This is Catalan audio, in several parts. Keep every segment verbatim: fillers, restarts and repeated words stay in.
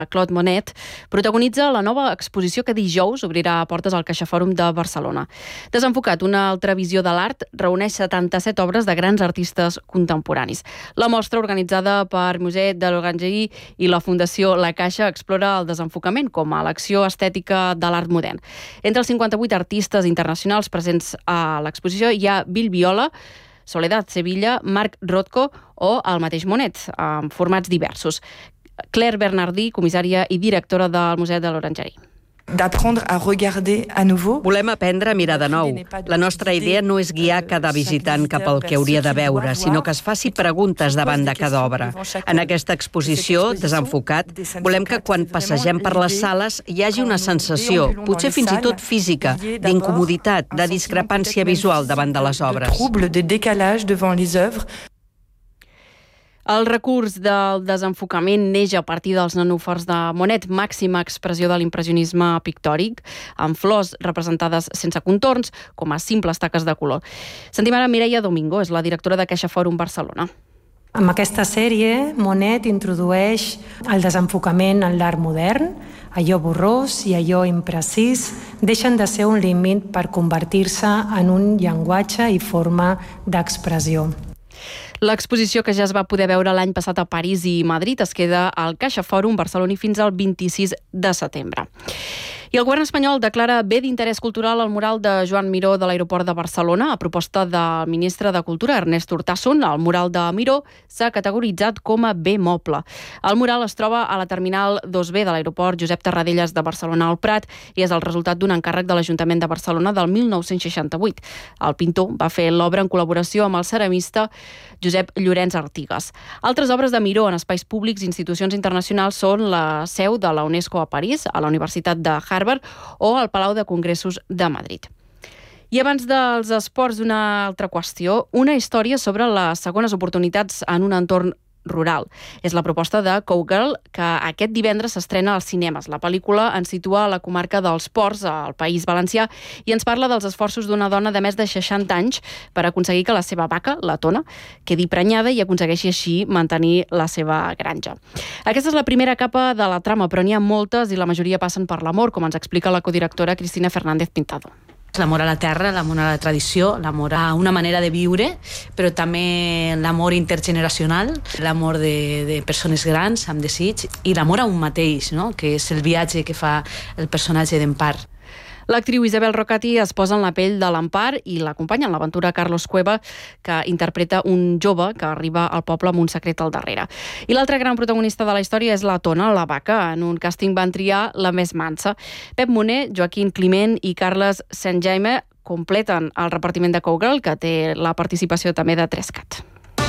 Claude Monet, protagonitza la nova exposició que dijous obrirà portes al CaixaForum de Barcelona. Desenfocat, una altra visió de l'art, reuneix setanta-set obres de grans artistes contemporanis. La mostra, organitzada per Musée de l'Orangerie i la Fundació La Caixa, explora el desenfocament com a l'acció estètica de l'art modern. Entre els cinquanta-vuit artistes internacionals presents a l'exposició hi ha Bill Viola, Soledad Sevilla, Marc Rothko o el mateix Monet, en formats diversos. Claire Bernardí, comissària i directora del Museu de l'Orangerie. D'apprendre a regarder à nouveau. Volem aprendre a mirar de nou. La nostra idea no és guiar cada visitant cap al que hauria de veure, sinó que es faci preguntes davant de cada obra. En aquesta exposició, Desenfocat, volem que quan passegem per les sales hi hagi una sensació, potser fins i tot física, d'incomoditat, de discrepància visual davant de les obres. De trouble, de décalage devant les œuvres. El recurs del desenfocament neix a partir dels nenúfars de Monet, màxima expressió de l'impressionisme pictòric, amb flors representades sense contorns, com a simples taques de color. Sentim ara Mireia Domingo, és la directora de CaixaForum Barcelona. Amb aquesta sèrie, Monet introdueix el desenfocament en l'art modern. Allò borrós i allò imprecís deixen de ser un límit per convertir-se en un llenguatge i forma d'expressió. L'exposició, que ja es va poder veure l'any passat a París i Madrid, es queda al CaixaForum Barcelona fins al vint-i-sis de setembre. I el govern espanyol declara bé d'interès cultural el mural de Joan Miró de l'aeroport de Barcelona. A proposta del ministre de Cultura, Ernest Urtasun, el mural de Miró s'ha categoritzat com a bé moble. El mural es troba a la terminal dos B de l'aeroport Josep Tarradellas de Barcelona al Prat i és el resultat d'un encàrrec de l'Ajuntament de Barcelona del mil nou-cents seixanta-vuit. El pintor va fer l'obra en col·laboració amb el ceramista Josep Llorenç Artigas. Altres obres de Miró en espais públics i institucions internacionals són la seu de la UNESCO a París, a la Universitat de Harvard o al Palau de Congressos de Madrid. I abans dels esports, una altra qüestió, una història sobre les segones oportunitats en un entorn rural. És la proposta de Cowgirl, que aquest divendres s'estrena als cinemes. La pel·lícula ens situa a la comarca dels Ports, al País Valencià, i ens parla dels esforços d'una dona de més de seixanta anys per aconseguir que la seva vaca, la Tona, quedi prenyada i aconsegueixi així mantenir la seva granja. Aquesta és la primera capa de la trama, però n'hi ha moltes i la majoria passen per l'amor, com ens explica la codirectora Cristina Fernández Pintado. L'amor a la terra, l'amor a la tradició, l'amor a una manera de viure, però també l'amor intergeneracional, l'amor de, de persones grans amb desig i l'amor a un mateix, no? Que és el viatge que fa el personatge d'Empar. L'actriu Isabel Rocati es posa en la pell de l'Empar i l'acompanya en l'aventura Carlos Cueva, que interpreta un jove que arriba al poble amb un secret al darrere. I l'altre gran protagonista de la història és la Tona, la vaca. En un càsting van triar la més mansa. Pep Moner, Joaquín Climent i Carles Saint-Jaime completen el repartiment de Cowgirl, que té la participació també de Trescat.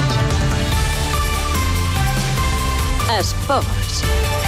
Esports.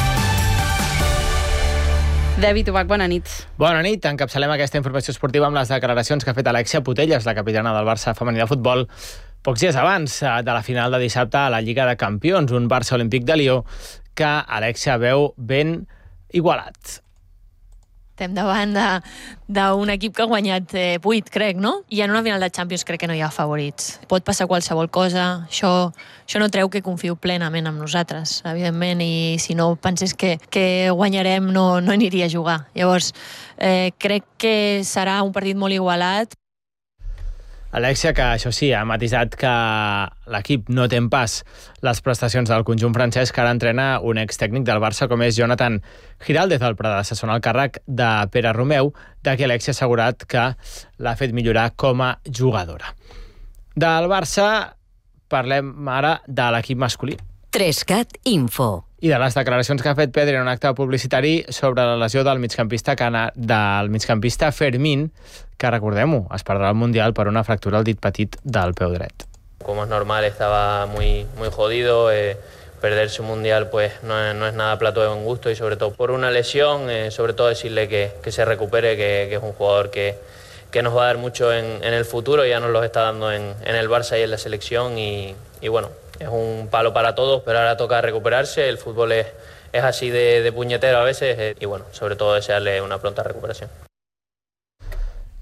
David Ubach, bona nit. Bona nit. Encapçalem aquesta informació esportiva amb les declaracions que ha fet Alexia Putellas, la capitana del Barça femení de futbol, pocs dies abans de la final de dissabte a la Lliga de Campions, un Barça Olímpic de Lió que Alexia veu ben igualat. Estem davant d'un equip que ha guanyat eh, vuit, crec, no? I en una final de Champions crec que no hi ha favorits. Pot passar qualsevol cosa, això, això no treu que confio plenament en nosaltres, evidentment, i si no pensés que, que guanyarem no, no aniria a jugar. Llavors, eh, crec que serà un partit molt igualat. Alexia, que això sí, ha matisat que l'equip no té en pas les prestacions del conjunt francès, que ara entrena un extècnic del Barça com és Jonathan Giraldez, el predecessor en el càrrec de Pere Romeu, de qui Alexia ha assegurat que l'ha fet millorar com a jugadora. Del Barça parlem ara de l'equip masculí. Trescat Info. I de les declaracions que ha fet Pedri en un acte publicitari sobre la lesió del migcampista, cana, del migcampista Fermín, que, recordem-ho, es perdrà el Mundial per una fractura al dit petit del peu dret. Como es normal, estaba muy, muy jodido. Eh, perderse un Mundial pues no es, no es nada plato de buen gusto y sobre todo por una lesión, eh, sobre todo decirle que, que se recupere, que, que es un jugador que, que nos va a dar mucho en, en el futuro, ya nos lo está dando en, en el Barça y en la selección y, y bueno, es un palo para todos, pero ahora toca recuperarse. El fútbol es, es así de, de puñetero a veces eh, y bueno, sobre todo desearle una pronta recuperación.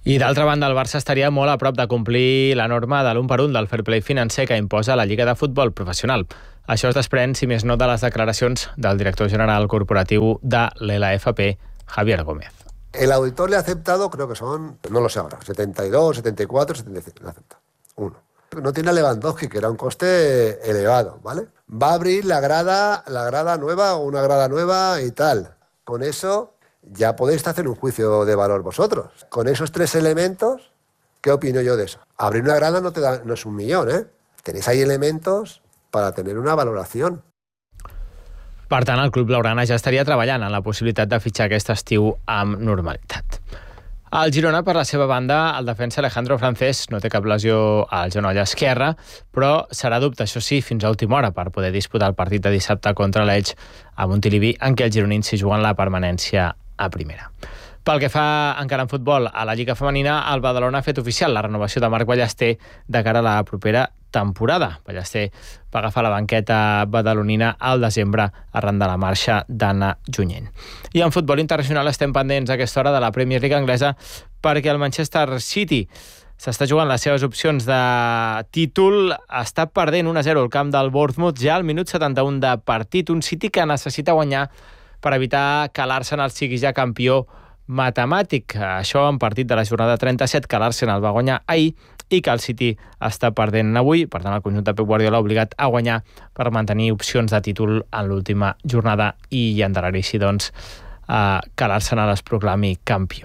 I d'altra banda, el Barça estaria molt a prop de complir la norma de l'un per un del fair play financer que imposa la Lliga de Futbol Professional. Això es desprèn, si més no, de les declaracions del director general corporatiu de l'L F P, Javier Gómez. El auditor le ha aceptado, creo que son, no lo sé ahora, setenta y dos, setenta y cuatro, setenta y cinco, le acepta. Uno. No tiene a Lewandowski, que era un coste elevado, ¿vale? Va a abrir la grada, la grada nueva o una grada nueva y tal. Con eso ya podéis hacer un juicio de valor vosotros. Con esos tres elementos, ¿qué opino yo de eso? Abrir una grada no, te da, no es un millón, ¿eh? Tenéis ahí elementos para tener una valoración. Per tant, el club blaugrana ja estaria treballant en la possibilitat de fitxar aquest estiu amb normalitat. El Girona, per la seva banda, el defensa Alejandro Francés no té cap lesió al genoll esquerre, però serà dubte, això sí, fins a última hora per poder disputar el partit de dissabte contra l'Elx a Montilivi, en què els gironins s'hi juguen la permanència a primera. Pel que fa encara en futbol, a la Lliga Femenina, el Badalona ha fet oficial la renovació de Marc Ballester de cara a la propera temporada. Ballester va agafar la banqueta badalonina al desembre arran de la marxa d'Anna Junyent. I en futbol internacional estem pendents a aquesta hora de la Premier League anglesa perquè el Manchester City s'està jugant les seves opcions de títol. Està perdent un a zero al camp del Bournemouth ja al minut setanta-un de partit. Un City que necessita guanyar per evitar que l'Arsenal sigui ja campió matemàtic. Això en partit de la jornada trenta-set, que l'Arsenal va guanyar ahir i que el City està perdent avui. Per tant, el conjunt de Pep Guardiola ha obligat a guanyar per mantenir opcions de títol en l'última jornada i endarrerir així, doncs, eh, que l'Arsenal es proclami campió.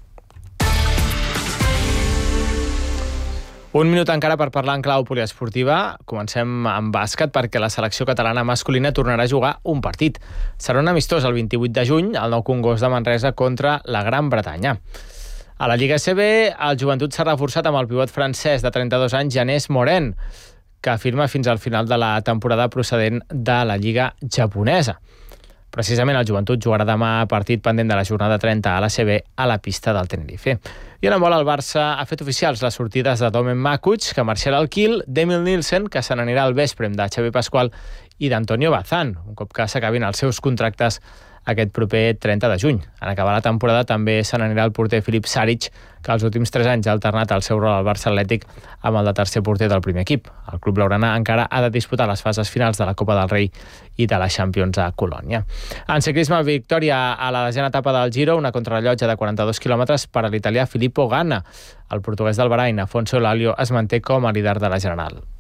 Un minut encara per parlar en clau poliesportiva. Comencem amb bàsquet perquè la selecció catalana masculina tornarà a jugar un partit. Serà un amistós el vint-i-vuit de juny al Nou Congost de Manresa contra la Gran Bretanya. A la Lliga C B, el Joventut s'ha reforçat amb el pivot francès de trenta-dos anys, Janés Moren, que firma fins al final de la temporada procedent de la Lliga japonesa. Precisament el Joventut jugarà demà partit pendent de la jornada trenta a la C B a la pista del Tenerife. I en el vol el Barça ha fet oficials les sortides de Domen Makuc, que marxarà al Kiel, d'Emil Nielsen, que se n'anirà al Veszprém, de Xavi Pascual, i d'Antonio Bazán, un cop que s'acabin els seus contractes aquest proper trenta de juny. En acabar la temporada també se n'anirà el porter Filip Saric, que els últims tres anys ha alternat el seu rol al Barça Atlètic amb el de tercer porter del primer equip. El club blaugrana encara ha de disputar les fases finals de la Copa del Rei i de la Champions a Colònia. En ciclisme, victòria a la desena etapa del Giro, una contrarellotge de quaranta-dos quilòmetres per a l'italià Filippo Ganna. El portuguès del Bahrain, Afonso Lalio, es manté com a líder de la general.